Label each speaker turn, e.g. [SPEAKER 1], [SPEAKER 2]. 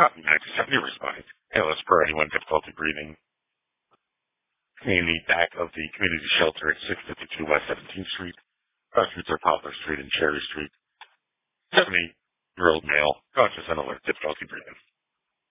[SPEAKER 1] Copy 97, you're responding. ALS per anyone difficulty breathing. In the back of the community shelter at 652 West 17th Street. Crossroads are Poplar Street and Cherry Street. 70-year-old male, conscious and alert, difficulty breathing.